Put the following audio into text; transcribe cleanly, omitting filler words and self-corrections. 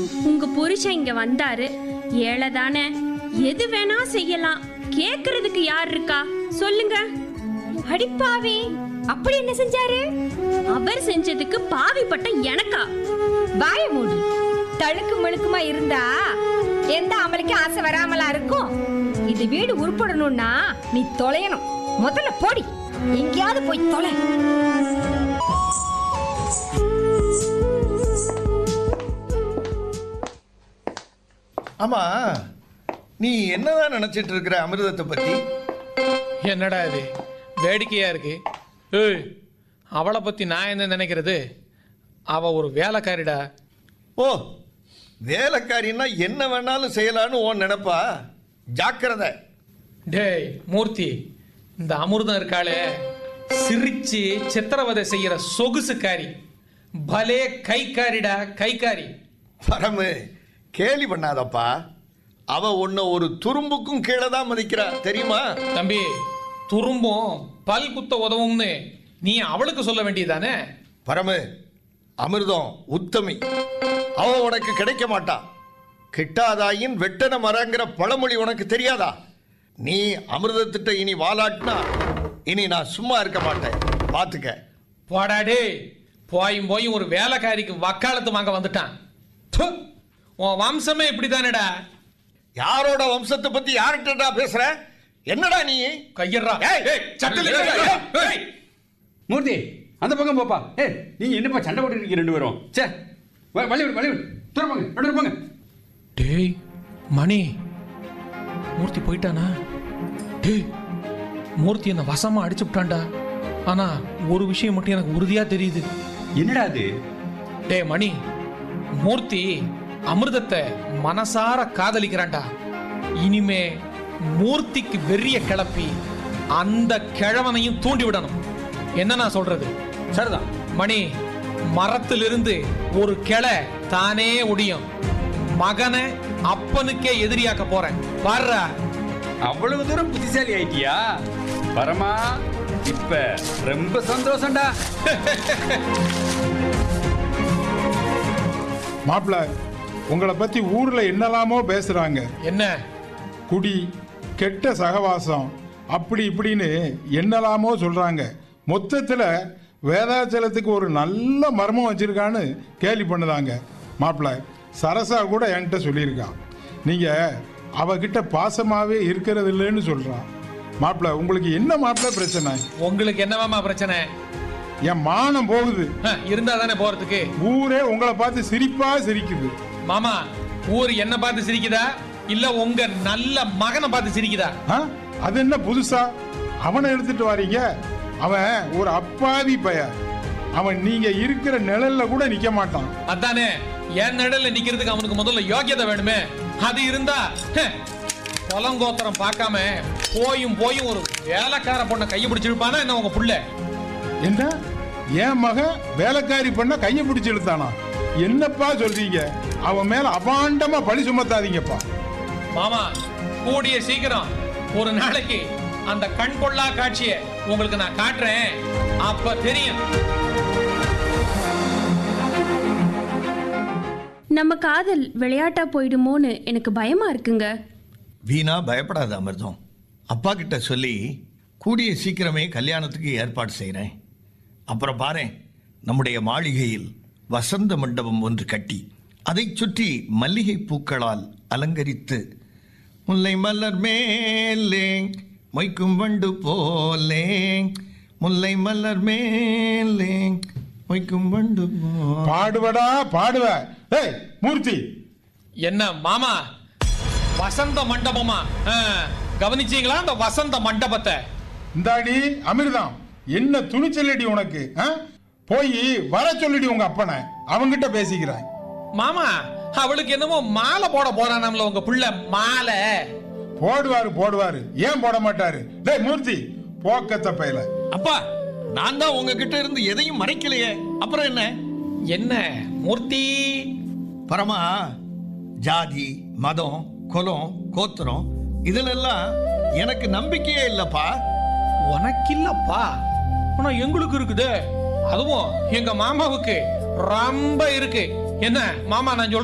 உங்க புருஷன் இங்க வந்தாரு, ஏழை தானே, எது வேணா செய்யலாம், கேக்குறதுக்கு யார் இருக்கா சொல்லுங்க. அடிப்பாவி, அப்படி என்ன செஞ்சாரு? அவர் செஞ்சதுக்கு பாவிப்பட்ட எனக்கா? வாய மூடு. தழுக்கு முழுக்குமா இருந்தா எந்த ஆம்பளைக்கு ஆசை வராமலா இருக்கும்? இது வீடு உருப்படணும்னா நீ தொலையணும். முதல்ல போடி, எங்கேயாவது போய் தொலை. ஆமா, நீ என்னதான் நினைச்சிட்டு இருக்கிற அமிர்தத்தை பத்தி? என்னடா இது வேடிக்கையா இருக்கு? ஏய், அவளை பத்தி நான் என்ன நினைக்கிறது? அவ ஒரு வேலைக்காரிடா. ஓ, வேலைக்காரின்னா என்ன வேணாலும் செய்யலான்னு உன் நினைப்பா? ஜாக்கிரதை. டேய் மூர்த்தி, இந்த அமிர்தம் இருக்காளே, சிரிச்சு சித்திரவதை செய்யற சொகுசுக்காரி, பலே கைக்காரிடா, கைக்காரி. பரமு, கேலி பண்ணாதப்பா. அவ உன்னை ஒரு துரும்புக்கும் கீழே தான் மதிக்கிறா, தெரியுமா? தம்பி, துரும்பும் பல் குத்த உதவும்னு நீ அவளுக்கு சொல்ல வேண்டியதானே? பரமு, அமிர்தம் உத்தமி. அவ உனக்கு கிடைக்க மாட்டா. கிட்டாதாயின் வெட்டன மரங்கிற பழமொழி உனக்கு தெரியாதா? நீ அமிர்தத்திட்ட இனி வாலாட்டினா இனி நான் சும்மா இருக்க மாட்டேன், பாத்துக்க. போடாடே, போயும் போயும் ஒரு வேலைக்காரிக்கு வக்காலத்து வாங்க வந்துட்டான். து, உன் வம்சமே இப்படிதானடா. யாரோட வம்சத்தை பத்தி யார்கிட்டடா பேசுற? என்னடா நீ? கையறா. மூர்த்தி, அந்த பக்கம் போப்பா. நீங்க என்னப்பா சண்டை போட்டு இருக்கீங்க ரெண்டு பேரும்? சே, வழிவிடு, தூரம் போங்க, ரெண்டு போங்க. டேய் மணி, மூர்த்தி போயிட்டானா? டேய், மூர்த்தி என்ன வசமா அடிச்சு விட்டான்டா. ஆனா ஒரு விஷயம் மட்டும் எனக்கு உறுதியா தெரியுது. என்னடா அது? டேய் மணி, மூர்த்தி அமிர்தத்தை மனசார காதலிக்கிறான்டா. இனிமே மூர்த்திக்கு வெறிய கிளப்பி அந்த கிழவனையும் தூண்டி விடணும். என்ன நான் சொல்றது? சரிதான் மணி, மரத்திலிருந்து ஒரு கிளை தானே ஒடியும். மகனை அப்பனுக்கே எதிரியாக்க போறேன் பாருடா. அவ்வளவு தூரம் புத்திசாலி ஆயிட்டியா பரமா? இப்ப ரொம்ப சந்தோஷம்டா. மாப்பிள்ள, உங்களை பத்தி ஊர்ல என்னலாமோ பேசுறாங்க. என்ன? குடி, கெட்ட சகவாசம், அப்படி இப்படின்னு என்னலாமோ சொல்றாங்க. மொத்தத்துல வேதாச்சலத்துக்கு ஒரு நல்ல மர்மம் வச்சிருக்கான்னு கேலி பண்ணுதாங்க. மாப்பிள்ள, சரசா கூட என்கிட்ட சொல்லியிருக்கான், நீங்க அவகிட்ட பாசமாவே இருக்கிறது இல்லைன்னு சொல்றான். மாப்பிள்ள, உங்களுக்கு என்ன மாப்பிள்ள பிரச்சனை? உங்களுக்கு என்னவாமா பிரச்சனை? என் மானம் போகுது. இருந்தா தானே போறதுக்கு. ஊரே உங்களை பார்த்து சிரிப்பா சிரிக்குது. மாமா, ஊர் என்ன பார்த்து சிரிக்குதா இல்ல உங்க நல்ல மகனை பார்த்து சிரிக்குதா? அது என்ன புதுசா அவனை எடுத்துட்டு வாரீங்க? அவன் ஒரு அப்பாவி பையன். அவன் நீங்க இருக்கிற நிழல்ல கூட நிக்க மாட்டான். அதானே, என் நிழல்ல நிக்கிறதுக்கு அவனுக்கு முதல்ல யோகியதை வேணுமே. அது இருந்தா கொலங்கோத்திரம் பார்க்காம போயும் போயும் ஒரு வேலைக்கார பொண்ணை கையை பிடிச்சிருப்பானா என்ன உங்க புள்ள? என்ன, என் மகன் வேலைக்காரி பண்ண கையை பிடிச்சு இழுத்தானா? என்னப்பா சொல்றீங்க? அவன் மேல அபாண்டமா பழி சுமத்தாதீங்கப்பா. மாமா, கூடிய சீக்கிரம் ஒரு நாளைக்கு அந்த கண் கொள்ளா காட்சியை உங்களுக்கு நான் காட்டுறேன், அப்ப தெரியும். நம்ம காதல் விளையாட்டா போயிடுமோன்னு எனக்கு பயமா இருக்குங்க. வீணா பயப்படாத அமிர்தம். அப்பா கிட்ட சொல்லி கூடிய சீக்கிரமே கல்யாணத்துக்கு ஏற்பாடு செய்கிறேன். அப்புறம் பாரு, நம்முடைய மாளிகையில் வசந்த மண்டபம் ஒன்று கட்டி அதை சுற்றி மல்லிகை பூக்களால் அலங்கரித்து முல்லை மலர் மேலே மொய்க்கும் வண்டு போலே, முல்லை மலர் மேலே மொய்க்கும் வண்டு பாடுவடா பாடுவ. ஏய் மூர்த்தி, என்ன மாமா, வசந்த மண்டபமா? கவனிச்சீங்களா அந்த வசந்த மண்டபத்தை? இந்தாடி அமிர்தம், என்ன துணிச்சலடி உனக்கு? போய் வர சொல்லிடி உங்க அப்பனை, அவங்கிட்ட பேசிக்கிறேன். மாமா, அவளுக்கு என்னமோ மாலை போட போறானாம்ல உங்க புள்ள. மாலை போடுவாரு, ஏன் போட மாட்டாரு? டேய் மூர்த்தி, போக்கத்த பையல. அப்பா, நான் தான் உங்ககிட்ட இருந்து எதையும் மறைக்கலையே, அப்புறம் என்ன? என்ன மூர்த்தி? பரமா, ஜாதி மதம் குலம் கோத்திரம் இதிலெல்லாம் எனக்கு நம்பிக்கையே இல்லப்பா. உனக்கு இல்லப்பா, ஆனா எங்களுக்கு இருக்குது. அதுவும் எங்க மாமாவுக்கு ரொம்ப இருக்கு. என்ன மாமா, நான் சொல்றேன்